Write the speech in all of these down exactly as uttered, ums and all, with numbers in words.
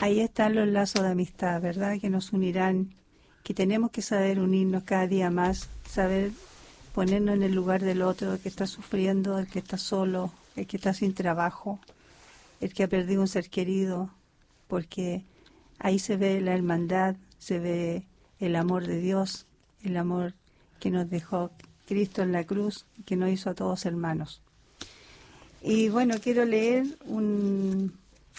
Ahí están los lazos de amistad, ¿verdad? Que nos unirán, que tenemos que saber unirnos cada día más, saber ponernos en el lugar del otro, el que está sufriendo, el que está solo, el que está sin trabajo, el que ha perdido un ser querido, porque ahí se ve la hermandad, se ve el amor de Dios, el amor que nos dejó Cristo en la cruz, que nos hizo a todos hermanos. Y bueno, quiero leer un,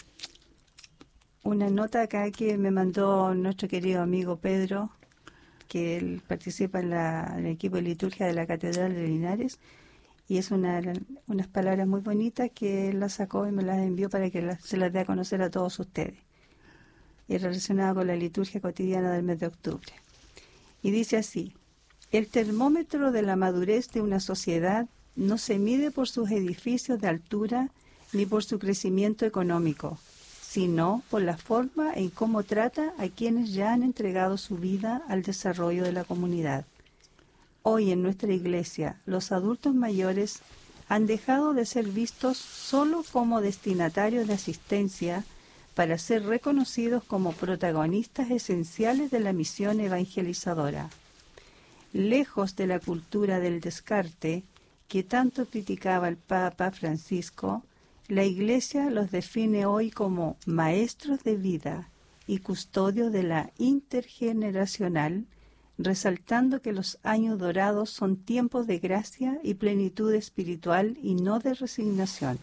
una nota acá que me mandó nuestro querido amigo Pedro, que él participa en, la, en el equipo de liturgia de la Catedral de Linares, y es una, unas palabras muy bonitas que él las sacó y me las envió para que las, se las dé a conocer a todos ustedes. Es relacionado con la liturgia cotidiana del mes de octubre. Y dice así: el termómetro de la madurez de una sociedad no se mide por sus edificios de altura ni por su crecimiento económico, sino por la forma en cómo trata a quienes ya han entregado su vida al desarrollo de la comunidad. Hoy en nuestra iglesia, los adultos mayores han dejado de ser vistos solo como destinatarios de asistencia para ser reconocidos como protagonistas esenciales de la misión evangelizadora. Lejos de la cultura del descarte que tanto criticaba el Papa Francisco, la Iglesia los define hoy como maestros de vida y custodios de la intergeneracional, resaltando que los años dorados son tiempos de gracia y plenitud espiritual y no de resignación.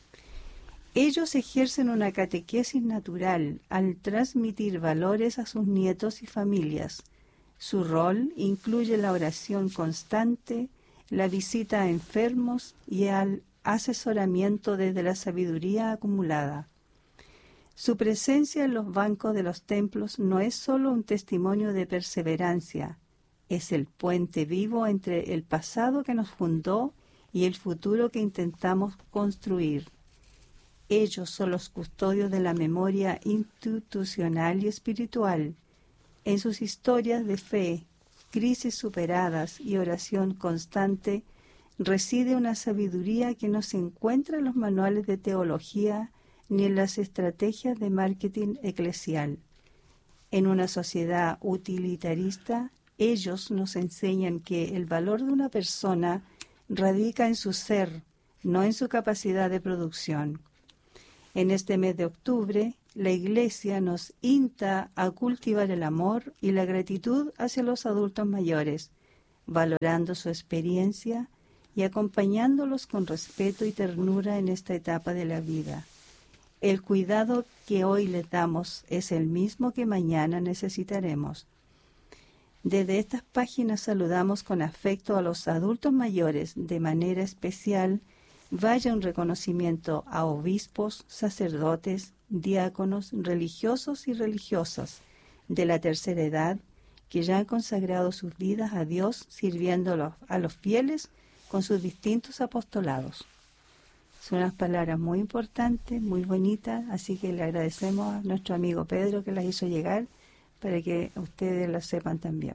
Ellos ejercen una catequesis natural al transmitir valores a sus nietos y familias. Su rol incluye la oración constante, la visita a enfermos y el asesoramiento desde la sabiduría acumulada. Su presencia en los bancos de los templos no es solo un testimonio de perseverancia, es el puente vivo entre el pasado que nos fundó y el futuro que intentamos construir. Ellos son los custodios de la memoria institucional y espiritual. En sus historias de fe, crisis superadas y oración constante, reside una sabiduría que no se encuentra en los manuales de teología ni en las estrategias de marketing eclesial. En una sociedad utilitarista, ellos nos enseñan que el valor de una persona radica en su ser, no en su capacidad de producción. En este mes de octubre, la Iglesia nos insta a cultivar el amor y la gratitud hacia los adultos mayores, valorando su experiencia y acompañándolos con respeto y ternura en esta etapa de la vida. El cuidado que hoy les damos es el mismo que mañana necesitaremos. Desde estas páginas saludamos con afecto a los adultos mayores. De manera especial, vaya un reconocimiento a obispos, sacerdotes, diáconos, religiosos y religiosas de la tercera edad que ya han consagrado sus vidas a Dios sirviendo a los fieles con sus distintos apostolados. Son unas palabras muy importantes, muy bonitas, así que le agradecemos a nuestro amigo Pedro que las hizo llegar para que ustedes las sepan también.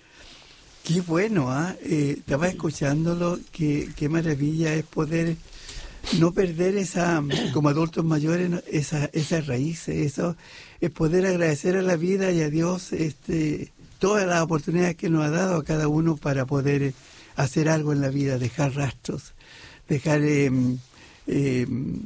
Qué bueno, ¿ah? ¿eh? Estaba escuchándolo, qué, qué maravilla es poder no perder esa, como adultos mayores, esa, esas raíces, eso es poder agradecer a la vida y a Dios este, todas las oportunidades que nos ha dado a cada uno para poder hacer algo en la vida, dejar rastros, dejar eh, eh,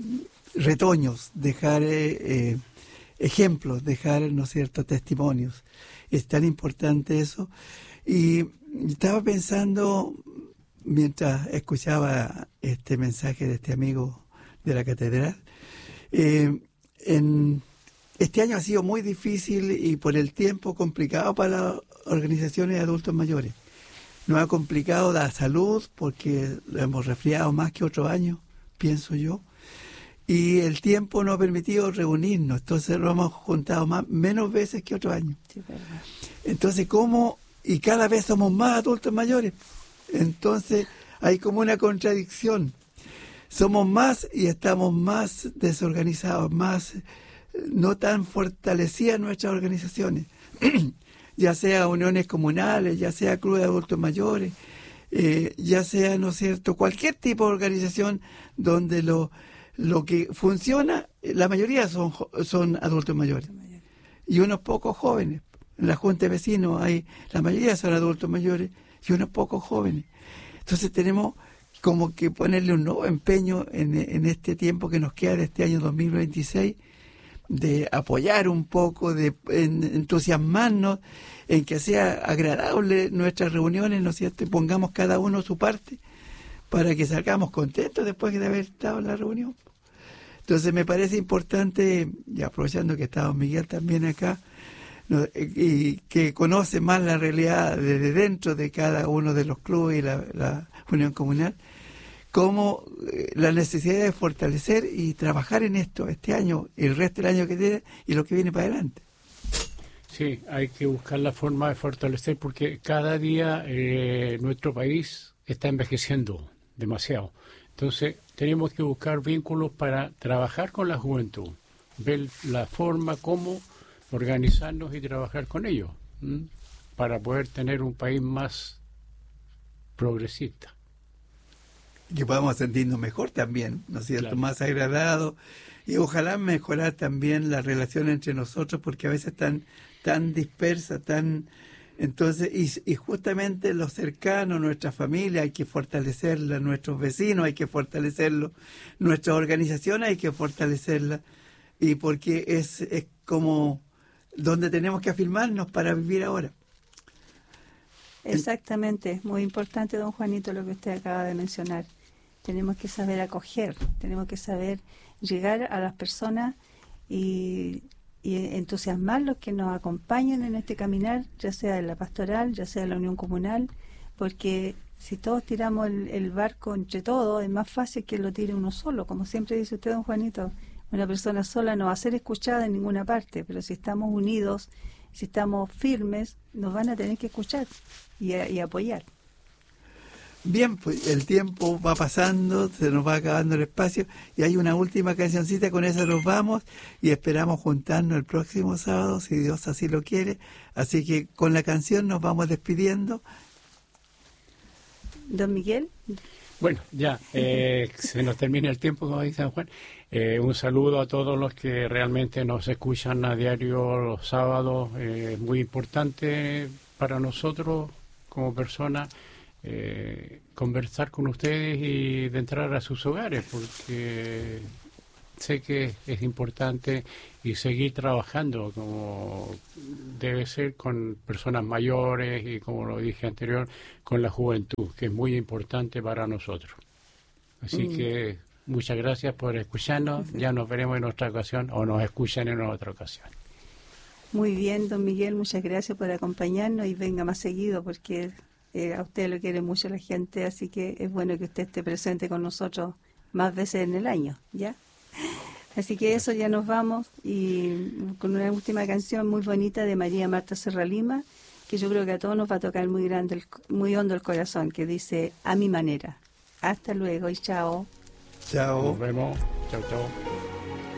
retoños, dejar eh, eh, ejemplos, dejar, ¿no es cierto?, testimonios. Es tan importante eso. Y estaba pensando, mientras escuchaba este mensaje de este amigo de la catedral, eh, en, este año ha sido muy difícil y por el tiempo complicado para las organizaciones de adultos mayores. Nos ha complicado la salud porque lo hemos resfriado más que otro año, pienso yo, y el tiempo nos ha permitido reunirnos, entonces lo hemos juntado más, menos veces que otro año. Sí, verdad. Entonces, ¿cómo? Y cada vez somos más adultos mayores. Entonces, hay como una contradicción. Somos más y estamos más desorganizados, más no tan fortalecidas nuestras organizaciones. Ya sea uniones comunales, ya sea clubes de adultos mayores, eh, ya sea, ¿no es cierto?, cualquier tipo de organización donde lo, lo que funciona, la mayoría son, son adultos mayores. y unos pocos jóvenes. En la Junta de Vecinos hay, la mayoría son adultos mayores y unos pocos jóvenes. Entonces tenemos como que ponerle un nuevo empeño en, en este tiempo que nos queda de este año dos mil veintiséis, de apoyar un poco, de en, entusiasmarnos en que sea agradable nuestras reuniones, ¿no es cierto? Y pongamos cada uno su parte para que salgamos contentos después de haber estado en la reunión. Entonces me parece importante, y aprovechando que está don Miguel también acá, ¿no? y que conoce más la realidad desde dentro de cada uno de los clubes y la, la unión comunal, como eh, la necesidad de fortalecer y trabajar en esto este año, el resto del año que viene y lo que viene para adelante. Sí, hay que buscar la forma de fortalecer porque cada día eh, nuestro país está envejeciendo demasiado. Entonces tenemos que buscar vínculos para trabajar con la juventud, ver la forma como organizarnos y trabajar con ellos, ¿m? para poder tener un país más progresista. Que podamos sentirnos mejor también, ¿no es cierto? Claro. Más agradados, y ojalá mejorar también la relación entre nosotros, porque a veces están tan dispersa, tan... Entonces, y, y justamente los cercanos, nuestra familia, hay que fortalecerla, nuestros vecinos hay que fortalecerlo, nuestras organizaciones hay que fortalecerla, y porque es, es como donde tenemos que afirmarnos para vivir ahora. Exactamente, muy importante, don Juanito, lo que usted acaba de mencionar. Tenemos que saber acoger, tenemos que saber llegar a las personas y, y entusiasmarlos que nos acompañen en este caminar, ya sea en la pastoral, ya sea en la unión comunal, porque si todos tiramos el, el barco entre todos, es más fácil que lo tire uno solo. Como siempre dice usted, don Juanito, una persona sola no va a ser escuchada en ninguna parte, pero si estamos unidos, si estamos firmes, nos van a tener que escuchar y, a, y apoyar. Bien, pues el tiempo va pasando, se nos va acabando el espacio y hay una última cancioncita, con esa nos vamos y esperamos juntarnos el próximo sábado, si Dios así lo quiere. Así que con la canción nos vamos despidiendo. Don Miguel. Bueno, ya, eh, se nos termina el tiempo, como dice San Juan. Eh, un saludo a todos los que realmente nos escuchan a diario los sábados. Eh, muy importante para nosotros como personas eh, conversar con ustedes y de entrar a sus hogares, porque sé que es importante y seguir trabajando como debe ser con personas mayores y, como lo dije anterior, con la juventud, que es muy importante para nosotros. Así mm. que muchas gracias por escucharnos. Ya nos veremos en otra ocasión o nos escuchan en otra ocasión. Muy bien, don Miguel, muchas gracias por acompañarnos y venga más seguido, porque eh, a usted lo quiere mucho la gente, así que es bueno que usted esté presente con nosotros más veces en el año, ¿ya? Así que eso, ya nos vamos y con una última canción muy bonita de María Marta Serra Lima, que yo creo que a todos nos va a tocar muy grande, muy hondo el corazón, que dice A mi manera. Hasta luego y chao. Chao. Nos vemos. Chao, chao.